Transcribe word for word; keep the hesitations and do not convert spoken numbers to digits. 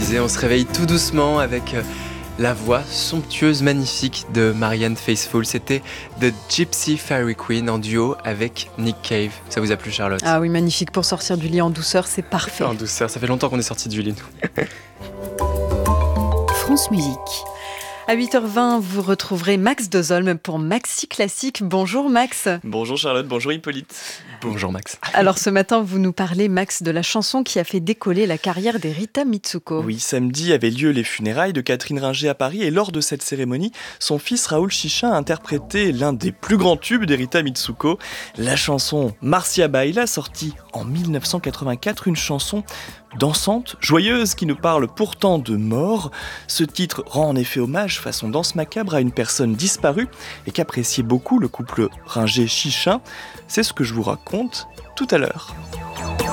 disais, on se réveille tout doucement avec euh, la voix somptueuse, magnifique de Marianne Faithfull. C'était The Gypsy Fairy Queen en duo avec Nick Cave. Ça vous a plu, Charlotte? Ah oui, magnifique pour sortir du lit en douceur, c'est parfait. En douceur, ça fait longtemps qu'on est sorti du lit, nous. France Musique. À huit heures vingt, vous retrouverez Max Dozolm pour Maxi Classique. Bonjour Max. Bonjour Charlotte, bonjour Hippolyte. Bonjour Max. Alors ce matin, vous nous parlez, Max, de la chanson qui a fait décoller la carrière des Rita Mitsuko. Oui, samedi avaient lieu les funérailles de Catherine Ringer à Paris et lors de cette cérémonie, son fils Raoul Chichin a interprété l'un des plus grands tubes des Rita Mitsuko, la chanson Marcia Baila, sortie en dix-neuf cent quatre-vingt-quatre, une chanson dansante, joyeuse, qui nous parle pourtant de mort. Ce titre rend en effet hommage, façon danse macabre, à une personne disparue et qu'appréciait beaucoup le couple Ringer-Chichin. C'est ce que je vous raconte tout à l'heure.